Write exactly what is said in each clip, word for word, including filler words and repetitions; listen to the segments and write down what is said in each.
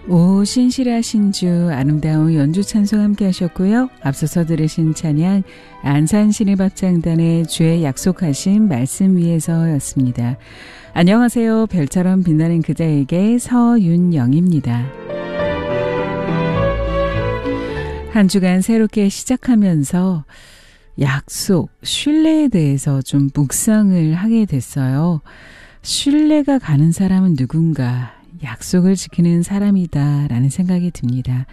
오 신실하신 주 아름다운 연주 찬송 함께 하셨고요. 앞서서 들으신 찬양 안산 시내밥장단의 주의 약속하신 말씀 위에서였습니다. 안녕하세요. 별처럼 빛나는 그자에게 서윤영입니다. 한 주간 새롭게 시작하면서 약속, 신뢰에 대해서 좀 묵상을 하게 됐어요. 신뢰가 가는 사람은 누군가? 약속을 지키는 사람이다 라는 생각이 듭니다.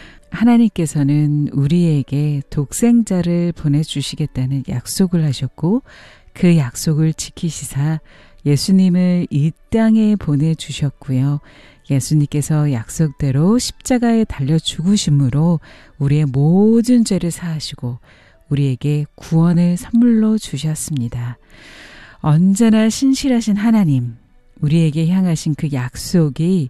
하나님께서는 우리에게 독생자를 보내주시겠다는 약속을 하셨고 그 약속을 지키시사 예수님을 이 땅에 보내주셨고요. 예수님께서 약속대로 십자가에 달려 죽으심으로 우리의 모든 죄를 사하시고 우리에게 구원을 선물로 주셨습니다. 언제나 신실하신 하나님, 우리에게 향하신 그 약속이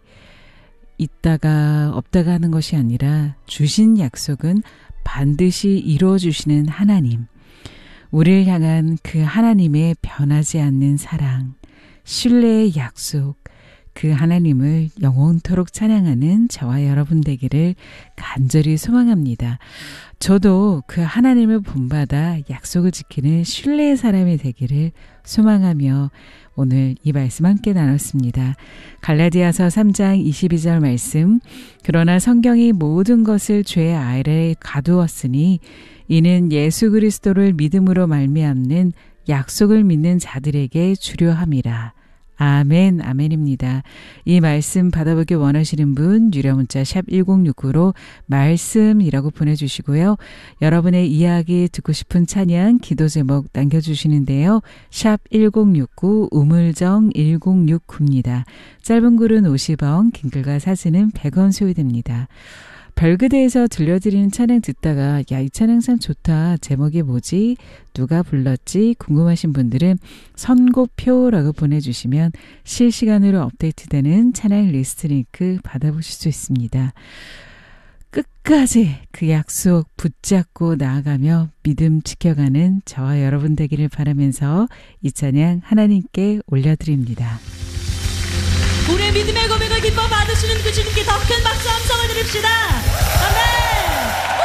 있다가 없다가 하는 것이 아니라 주신 약속은 반드시 이루어주시는 하나님, 우리를 향한 그 하나님의 변하지 않는 사랑, 신뢰의 약속, 그 하나님을 영원토록 찬양하는 저와 여러분 되기를 간절히 소망합니다. 저도 그 하나님을 본받아 약속을 지키는 신뢰의 사람이 되기를 소망하며 오늘 이 말씀 함께 나눴습니다. 갈라디아서 삼 장 이십이 절 말씀. 그러나 성경이 모든 것을 죄의 아래에 가두었으니 이는 예수 그리스도를 믿음으로 말미암는 약속을 믿는 자들에게 주려 함이라. 아멘, 아멘입니다. 이 말씀 받아보기 원하시는 분 유료 문자 샵 일공육구로 말씀이라고 보내주시고요. 여러분의 이야기 듣고 싶은 찬양, 기도 제목 남겨주시는데요. 샵 일공육구 우물정 일공육구입니다. 짧은 글은 오십 원, 긴 글과 사진은 백 원 소요됩니다. 별그대에서 들려드리는 찬양 듣다가 야, 이 찬양 참 좋다. 제목이 뭐지? 누가 불렀지? 궁금하신 분들은 선곡표라고 보내주시면 실시간으로 업데이트되는 찬양 리스트 링크 받아보실 수 있습니다. 끝까지 그 약속 붙잡고 나아가며 믿음 지켜가는 저와 여러분 되기를 바라면서 이 찬양 하나님께 올려드립니다. 우리의 믿음의 고백을 기뻐 받으시는 그 주님께 더 큰 박수 함성을 드립시다. 아멘.